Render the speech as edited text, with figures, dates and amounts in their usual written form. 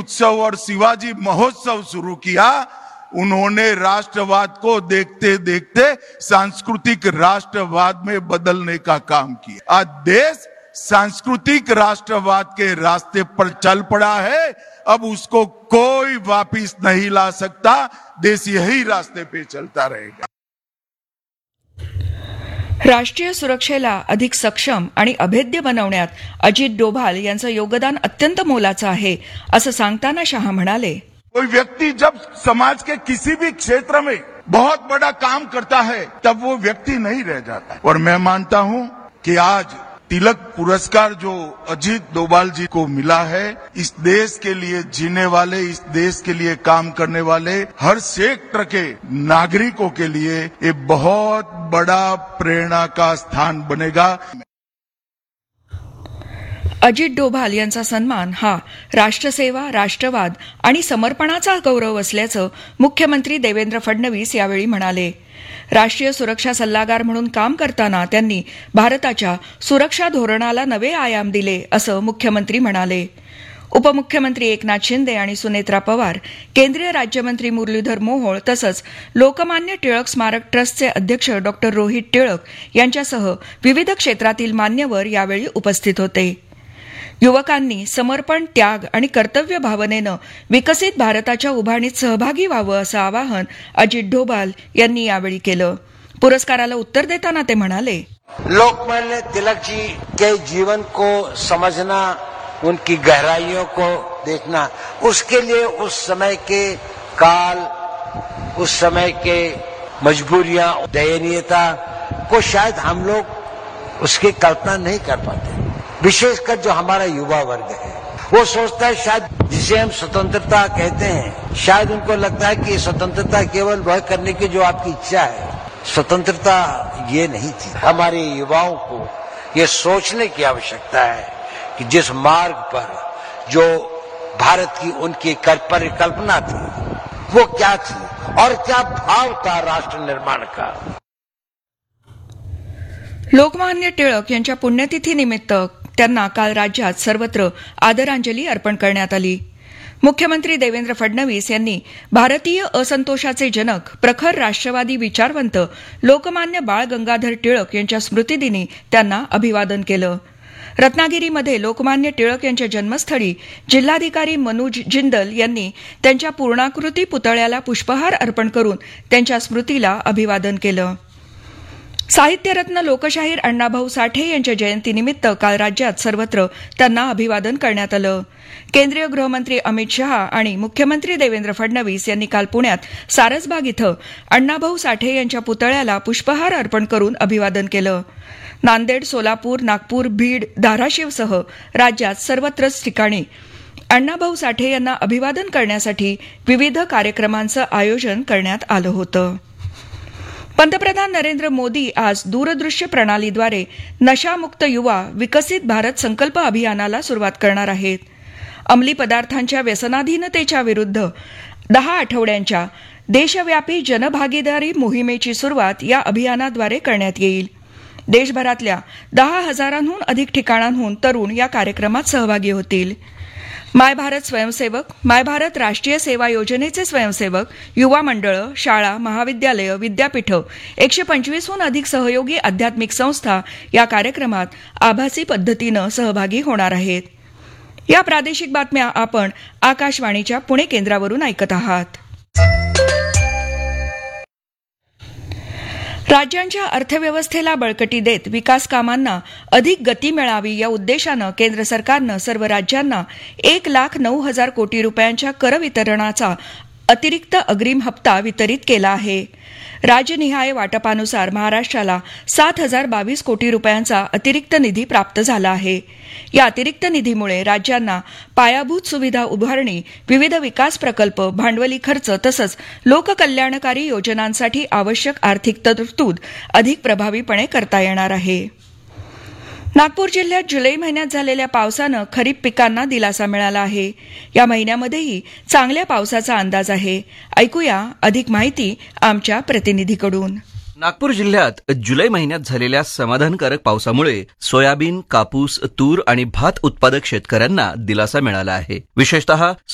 उत्सव और शिवाजी महोत्सव शुरू किया, उन्होंने राष्ट्रवाद को देखते देखते सांस्कृतिक राष्ट्रवाद में बदलने का काम किया। आज देश सांस्कृतिक राष्ट्रवाद के रास्ते पर चल पड़ा है। अब उसको कोई वापिस नहीं ला सकता। देश यही रास्ते पे चलता रहेगा। राष्ट्रीय सुरक्षेला अधिक सक्षम आणि अभेद्य बनवण्यात अजित डोभाल यांचं योगदान अत्यंत मोलाचं आहे असं सांगताना शाह म्हणाले, कोई व्यक्ति जब समाज के किसी भी क्षेत्र में बहुत बड़ा काम करता है तब वो व्यक्ति नहीं रह जाता। और मैं मानता हूं कि आज तिलक पुरस्कार जो अजित डोभाल जी को मिला है, इस देश के लिए जीने वाले, इस देश के लिए काम करने वाले हर सेक्टर के नागरिकों के लिए ये बहुत बड़ा प्रेरणा का स्थान बनेगा। अजित डोभाल यांचा सन्मान हा राष्ट्रसेवा, राष्ट्रवाद आणि समर्पणाचा गौरव असल्याचं मुख्यमंत्री देवेंद्र फडणवीस यावेळी म्हणाले। राष्ट्रीय सुरक्षा सल्लागार म्हणून काम करताना त्यांनी भारताच्या सुरक्षा धोरणाला नवे आयाम दिले असं मुख्यमंत्री म्हणाले। उपमुख्यमंत्री एकनाथ शिंदे आणि सुनेत्रा पवार, केंद्रीय राज्यमंत्री मुरलीधर मोहोळ तसंच लोकमान्य टिळक स्मारक ट्रस्टचे अध्यक्ष डॉ. रोहित टिळक यांच्यासह विविध क्षेत्रातील मान्यवर यावेळी उपस्थित होते। युवकांनी समर्पण, त्याग आणि कर्तव्य भावनेनं विकसित भारताच्या उभारणीत सहभागी व्हावं असं आवाहन अजित डोभाल यांनी यावेळी केलं। पुरस्काराला उत्तर देताना ते म्हणाले, लोकमान्य तिलक जी के जीवन को समझना, उनकी गहराइयों को देखना, उसके लिए उस समय के काल, उस समय के मजबूरियां, दयनीयता को शायद हम लोग उसकी कल्पना नहीं कर पाते। विशेषकर जो हमारा युवा वर्ग है, वो सोचता है शायद जिसे हम स्वतंत्रता कहते हैं, शायद उनको लगता है कि स्वतंत्रता केवल वह करने की जो आपकी इच्छा है। स्वतंत्रता ये नहीं थी। हमारे युवाओं को ये सोचने की आवश्यकता है कि जिस मार्ग पर जो भारत की उनकी परिकल्पना थी वो क्या थी और क्या भाव था राष्ट्र निर्माण का। लोकमान्य टिळक यांच्या पुण्यतिथीनिमित्त त्यांना काल राज्यात सर्वत्र आदरांजली अर्पण करण्यात आली। मुख्यमंत्री देवेंद्र फडणवीस यांनी भारतीय असंतोषाचे जनक, प्रखर राष्ट्रवादी विचारवंत लोकमान्य बाळ गंगाधर टिळक यांच्या स्मृतिदिनी त्यांना अभिवादन केलं। रत्नागिरीमध्ये लोकमान्य टिळक यांच्या जन्मस्थळी जिल्हाधिकारी मनोज जिंदल यांनी त्यांच्या पूर्णाकृती पुतळ्याला पुष्पहार अर्पण करून त्यांच्या स्मृतीला अभिवादन केलं। साहित्यरत्न लोकशाहीर अण्णाभाऊ साठे यांच्या जयंतीनिमित्त काल राज्यात सर्वत्र त्यांना अभिवादन करण्यात आलं। केंद्रीय गृहमंत्री अमित शहा आणि मुख्यमंत्री देवेंद्र फडणवीस यांनी काल पुण्यात सारसबाग इथं अण्णाभाऊ साठे यांच्या पुतळ्याला पुष्पहार अर्पण करून अभिवादन केलं। नांदेड, सोलापूर, नागपूर, बीड, धाराशिवसह राज्यात सर्वत्रच ठिकाणी अण्णाभाऊ साठे यांना अभिवादन करण्यासाठी विविध कार्यक्रमांचं आयोजन करण्यात आलं होतं। पंतप्रधान नरेंद्र मोदी आज दूरदृश्य प्रणालीद्वारे नशामुक्त युवा विकसित भारत संकल्प अभियानाला सुरुवात करणार आहेत। अंमली पदार्थांच्या व्यसनाधीनतेच्या विरुद्ध 10 आठवड्यांच्या देशव्यापी जनभागीदारी मोहिमेची सुरुवात या अभियानाद्वारे करण्यात येईल। देशभरातल्या 10,000हून अधिक ठिकाणांहून तरुण या कार्यक्रमात सहभागी होतील। माय भारत स्वयंसेवक, माय भारत राष्ट्रीय सेवा योजनेचे स्वयंसेवक, युवा मंडळं, शाळा, महाविद्यालयं, विद्यापीठं, 125हून अधिक सहयोगी आध्यात्मिक संस्था या कार्यक्रमात आभासी पद्धतीनं सहभागी होणार आहेत। या प्रादेशिक बातम्या आपण आकाशवाणीच्या पुणे केंद्रावरून ऐकत आहात। राज्यांच्या अर्थव्यवस्थेला बळकटी देत विकास कामांना अधिक गती मिळावी या उद्देशानं केंद्र सरकारनं सर्व राज्यांना 1,09,000 कोटी रुपयांच्या कर वितरणाचा अतिरिक्त अग्रिम हप्ता वितरित केला आहे। राज्यनिहाय वाटपानुसार महाराष्ट्राला 7,022 कोटी रुपयांचा अतिरिक्त निधी प्राप्त झाला आहे। या अतिरिक्त निधीमुळे राज्यांना पायाभूत सुविधा उभारणी, विविध विकास प्रकल्प, भांडवली खर्च तसंच लोककल्याणकारी योजनांसाठी आवश्यक आर्थिक तरतूद अधिक प्रभावीपणे करता येणार आहे। नागपूर जिल्ह्यात जुलै महिन्यात झालेल्या पावसानं खरीप पिकांना दिलासा मिळाला आहे। या महिन्यामध्येही चांगल्या पावसाचा अंदाज आहे। ऐकूया अधिक माहिती आमच्या प्रतिनिधीकडून। नागपूर जिल्ह्यात जुलै महिन्यात झालेल्या समाधानकारक पावसामुळे सोयाबीन, कापूस, तूर आणि भात उत्पादक शेतकऱ्यांना दिलासा मिळाला आहे। विशेषतः